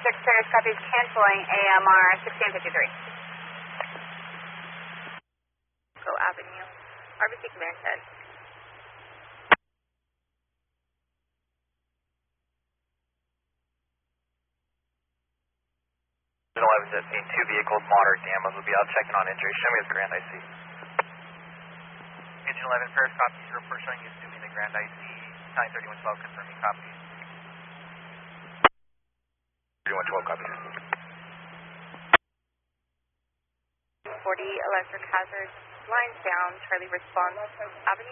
Curtis copies canceling AMR 1653. Go Avenue. RBC Command 10. Engine 11 has seen 2 vehicles, moderate damage. We'll be out checking on injury. Show me his Grand IC. Engine 11, Paris copies. Your report showing you assuming the Grand IC. 93112 confirming copies. 3112 copies. 40 electric hazard. Lines down. Charlie responds. Avenue.